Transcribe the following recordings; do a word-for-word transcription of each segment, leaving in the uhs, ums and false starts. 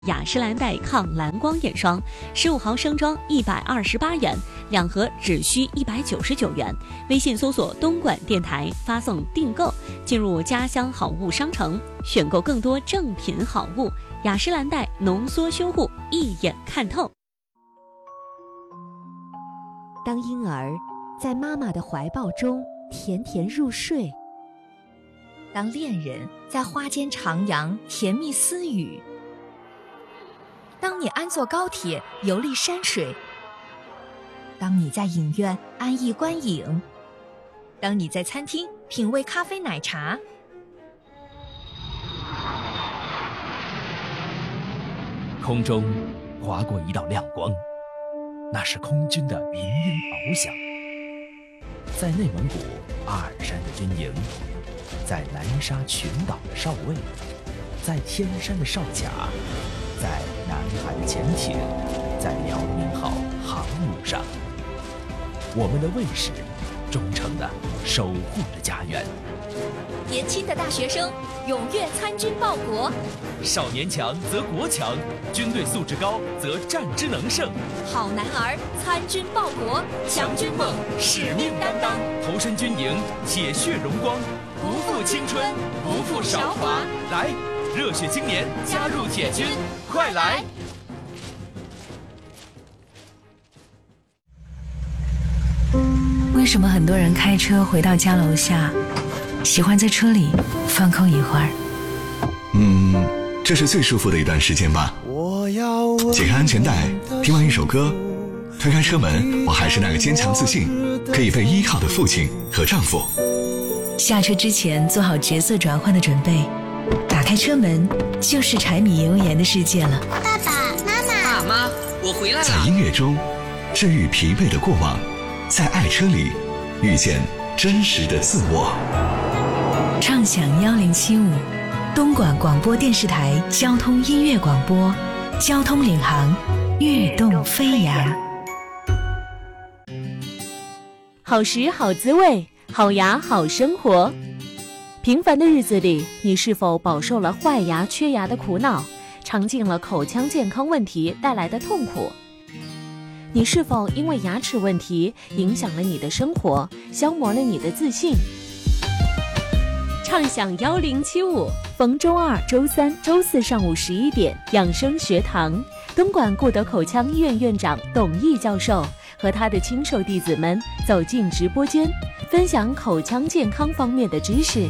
雅诗兰黛抗蓝光眼霜，十五毫升装一百二十八元，两盒只需一百九十九元。微信搜索东莞电台，发送订购，进入家乡好物商城，选购更多正品好物。雅诗兰黛浓缩修护，一眼看透。 当婴儿在妈妈的怀抱中甜甜入睡， 当恋人在花间徜徉甜蜜私语，当你安坐高铁游历山水，当你在影院安逸观影，当你在餐厅品味咖啡奶茶， 空中划过一道亮光，那是空军的鸣音翱翔。在内蒙古阿尔山的军营，在南沙群岛的哨位，在天山的哨卡，在南海的潜艇，在辽宁号航母上，我们的卫士忠诚地守护着家园。 年轻的大学生踊跃参军报国， 少年强则国强，军队素质高则战之能胜。 好男儿参军报国，强军梦，使命担当， 投身军营，铁血荣光，不负青春，不负韶华。来，热血青年加入铁军，快来！ 为什么很多人开车回到家楼下，喜欢在车里放空一会儿？ 嗯，这是最舒服的一段时间吧。解开安全带，听完一首歌，推开车门，我还是那个坚强自信、可以被依靠的父亲和丈夫。 下车之前做好角色转换的准备，打开车门就是柴米油盐的世界了。 爸爸妈妈， 爸妈，我回来了。 在音乐中治愈疲惫的过往，在爱车里遇见真实的自我。 畅享幺零七五，东莞广播电视台交通音乐广播，交通领航，跃动飞扬。 好食好滋味，好牙好生活。平凡的日子里，你是否饱受了坏牙缺牙的苦恼，尝尽了口腔健康问题带来的痛苦？你是否因为牙齿问题影响了你的生活，消磨了你的自信？畅享幺零七五，逢周二、周三、周四上午十一点，养生学堂，东莞顾德口腔医院院长董毅教授和他的亲授弟子们走进直播间，分享口腔健康方面的知识。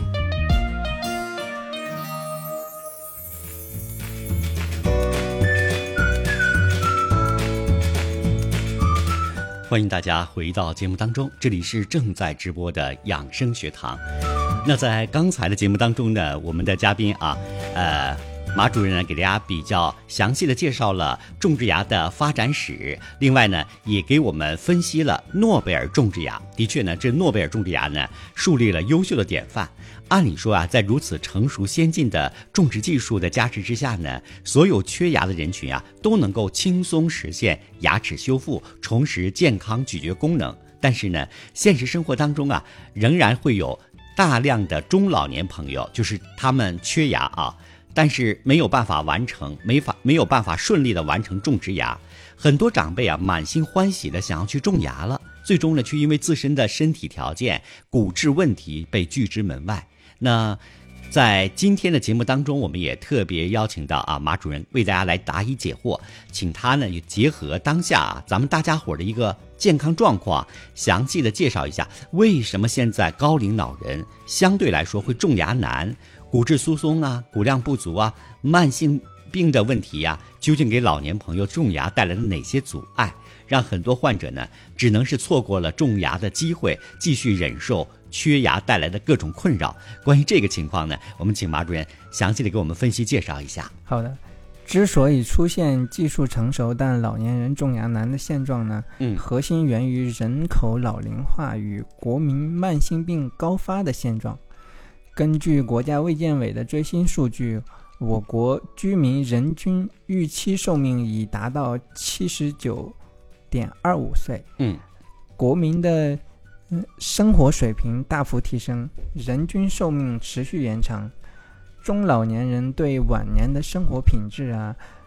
欢迎大家回到节目当中，这里是正在直播的养生学堂。那在刚才的节目当中呢，我们的嘉宾啊，呃，马主任呢给大家比较详细的介绍了种植牙的发展史，另外呢也给我们分析了诺贝尔种植牙。的确呢，这诺贝尔种植牙呢树立了优秀的典范。按理说啊，在如此成熟先进的种植技术的加持之下呢，所有缺牙的人群啊都能够轻松实现牙齿修复，重拾健康咀嚼功能。但是呢，现实生活当中啊，仍然会有大量的中老年朋友，就是他们缺牙啊，但是没有办法完成，没法没有办法顺利的完成种植牙。很多长辈啊，满心欢喜的想要去种牙了，最终呢，却因为自身的身体条件、骨质问题被拒之门外。那在今天的节目当中，我们也特别邀请到啊马主任为大家来答疑解惑，请他呢也结合当下啊咱们大家伙的一个健康状况，详细的介绍一下为什么现在高龄老人相对来说会种牙难，骨质疏松啊、骨量不足啊、慢性病的问题啊，究竟给老年朋友种牙带来了哪些阻碍，让很多患者呢只能是错过了种牙的机会，继续忍受缺牙带来的各种困扰。关于这个情况呢，我们请马主任详细的给我们分析介绍一下。 好的，之所以出现技术成熟但老年人种牙难的现状呢，嗯，核心源于人口老龄化与国民慢性病高发的现状。根据国家卫健委的最新数据，我国居民人均预期寿命已达到七十九点二五岁，嗯，国民的生活水平大幅提升，人均寿命持续延长，中老年人对晚年的生活品质啊、